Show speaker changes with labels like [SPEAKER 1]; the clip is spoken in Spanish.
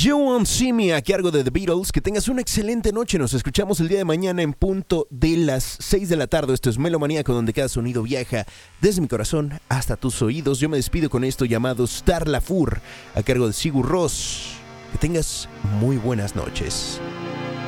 [SPEAKER 1] You Won't See Me a cargo de The Beatles. Que tengas una excelente noche. Nos escuchamos el día de mañana en punto de las 6 de la tarde. Esto es Melomaníaco, donde cada sonido viaja desde mi corazón hasta tus oídos. Yo me despido con esto llamado Star La Fur a cargo de Sigur Rós. Que tengas muy buenas noches.